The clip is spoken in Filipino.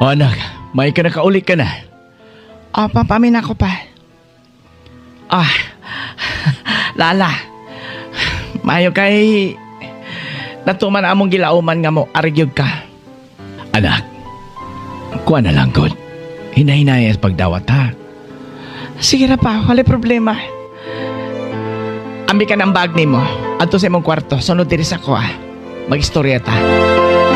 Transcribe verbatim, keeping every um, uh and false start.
O anak, may ka nakaulit ka na. Opo, pamin ako pa. Ah, Lala. Mayo kay natuman among gilauman nga mo argyog ka. Anak, kuha na lang god. Hinahinayas pagdawat ha. Sige na pa, wala problema. Ambi ka ng bag ni mo. Adto sa imong kwarto, sunod diri sa ko ah. Mag-istorya ta.